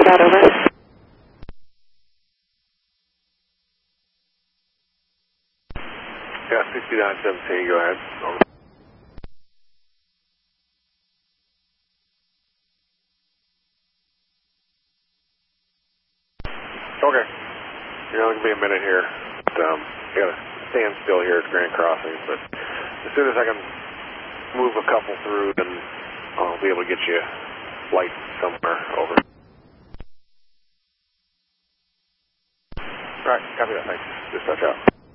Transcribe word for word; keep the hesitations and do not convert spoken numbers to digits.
roundabout, over. Yeah, sixty-nine seventeen, go ahead. Over. Okay. You know, it'll be a minute here. But, um, you gotta stand still here at Grand Crossing, but as soon as I can move a couple through, then I'll be able to get you light somewhere. Over. All right, copy that. Thanks. Dispatch out.